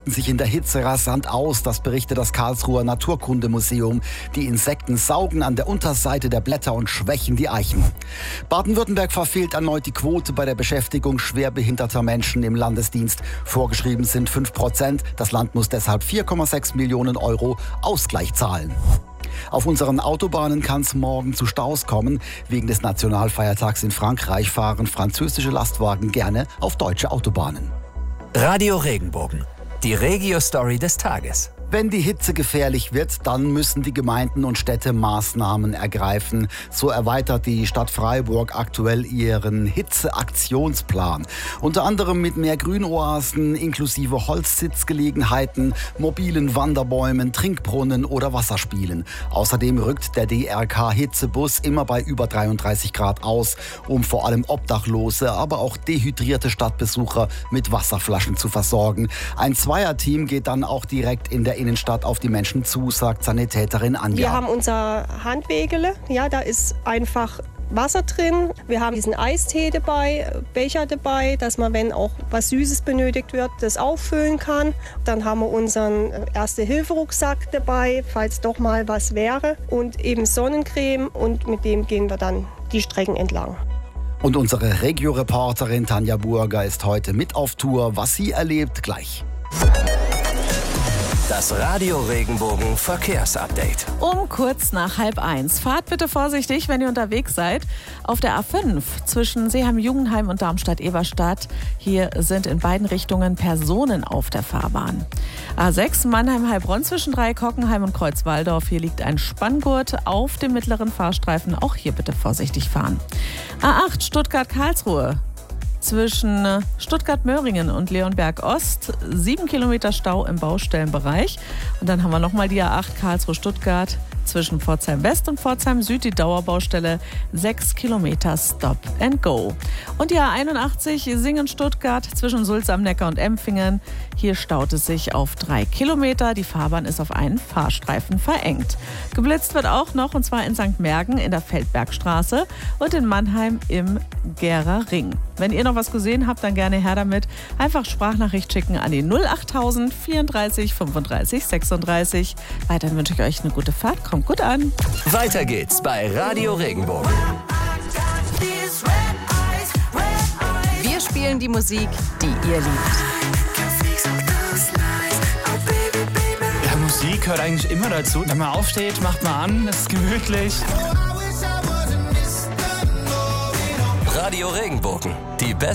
Sich in der Hitze rasant aus, das berichtet das Karlsruher Naturkundemuseum. Die Insekten saugen an der Unterseite der Blätter und schwächen die Eichen. Baden-Württemberg verfehlt erneut die Quote bei der Beschäftigung schwerbehinderter Menschen im Landesdienst. Vorgeschrieben sind 5%. Das Land muss deshalb 4,6 Millionen Euro Ausgleich zahlen. Auf unseren Autobahnen kann es morgen zu Staus kommen. Wegen des Nationalfeiertags in Frankreich fahren französische Lastwagen gerne auf deutsche Autobahnen. Radio Regenbogen. Die Regio-Story des Tages. Wenn die Hitze gefährlich wird, dann müssen die Gemeinden und Städte Maßnahmen ergreifen. So erweitert die Stadt Freiburg aktuell ihren Hitzeaktionsplan. Unter anderem mit mehr Grünoasen inklusive Holzsitzgelegenheiten, mobilen Wanderbäumen, Trinkbrunnen oder Wasserspielen. Außerdem rückt der DRK-Hitzebus immer bei über 33 Grad aus, um vor allem Obdachlose, aber auch dehydrierte Stadtbesucher mit Wasserflaschen zu versorgen. Ein Zweierteam geht dann auch direkt in der Innenstadt auf die Menschen zu, sagt Sanitäterin Anja. Wir haben unser Handwegele, ja, da ist einfach Wasser drin. Wir haben diesen Eistee dabei, Becher dabei, dass man, wenn auch was Süßes benötigt wird, das auffüllen kann. Dann haben wir unseren Erste-Hilfe-Rucksack dabei, falls doch mal was wäre. Und eben Sonnencreme, und mit dem gehen wir dann die Strecken entlang. Und unsere Regio-Reporterin Tanja Burger ist heute mit auf Tour. Was sie erlebt, gleich. Das Radio Regenbogen Verkehrsupdate. Um kurz nach 12:30. Fahrt bitte vorsichtig, wenn ihr unterwegs seid. Auf der A5 zwischen Seeheim-Jugendheim und Darmstadt-Eberstadt. Hier sind in beiden Richtungen Personen auf der Fahrbahn. A6 Mannheim-Heilbronn zwischen Dreieck-Hockenheim und Kreuz-Walldorf. Hier liegt ein Spanngurt auf dem mittleren Fahrstreifen. Auch hier bitte vorsichtig fahren. A8 Stuttgart-Karlsruhe. Zwischen Stuttgart-Möhringen und Leonberg-Ost 7 Kilometer Stau im Baustellenbereich. Und dann haben wir nochmal die A8 Karlsruhe-Stuttgart zwischen Pforzheim-West und Pforzheim-Süd, die Dauerbaustelle 6 Kilometer Stop and Go. Und die A81 Singen-Stuttgart zwischen Sulz am Neckar und Empfingen. Hier staut es sich auf 3 Kilometer. Die Fahrbahn ist auf einen Fahrstreifen verengt. Geblitzt wird auch noch, und zwar in St. Mergen in der Feldbergstraße und in Mannheim im Gera Ring. Wenn ihr noch was gesehen habt, dann gerne her damit. Einfach Sprachnachricht schicken an die 08000 34 35 36. Weiterhin wünsche ich euch eine gute Fahrt. Kommt gut an. Weiter geht's bei Radio Regenbogen. Wir spielen die Musik, die ihr liebt. Ja, Musik gehört eigentlich immer dazu. Wenn man aufsteht, macht man an, es ist gemütlich. Radio Regenbogen, die beste